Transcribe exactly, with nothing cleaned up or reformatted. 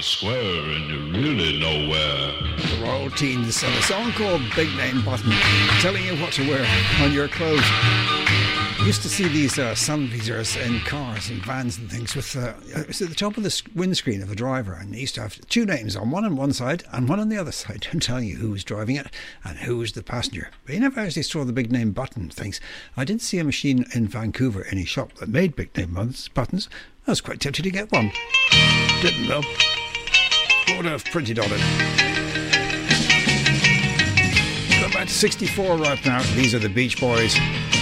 a square and you're really nowhere. The Royal Teens and a song called Big Name Button, telling you what to wear on your clothes. I used to see these uh, sun visors in cars and vans and things with uh, it was at the top of the windscreen of the driver, and they used to have two names on one on one side and one on the other side, telling you who was driving it and who was the passenger. But you never actually saw the big name button things. I did see a machine in Vancouver in a shop that made big name buttons. I was quite tempted to get one. Didn't though. Would have printed on it. Got back to sixty-four right now. These are the Beach Boys.